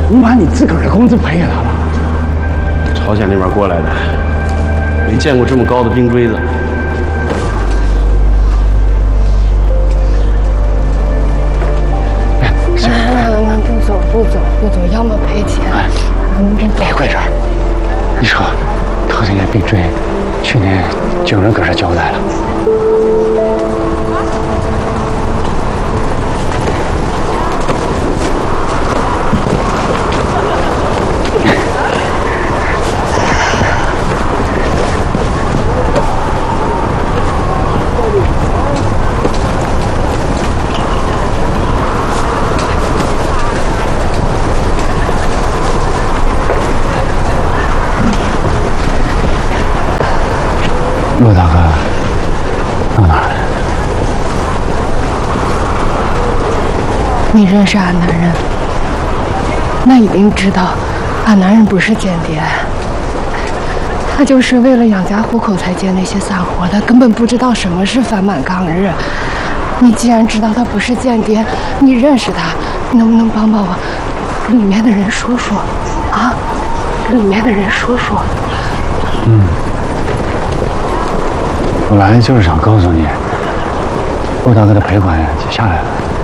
你把你自个儿的工资赔给他了。 朝鲜那边过来的，没见过这么高的冰锥子。 不走，要么赔钱。 别跪这儿，你说，头天那冰锥，去年就有人搁这交代了。陆大哥到哪儿了？ 你认识俺男人，那一定知道，俺男人不是间谍，他就是为了养家糊口才接那些散活的，根本不知道什么是反满抗日。你既然知道他不是间谍，你认识他，你能不能帮帮我？里面的人说说，啊，里面的人说说。 我来就是想告诉你，陆大哥的赔款就下来了。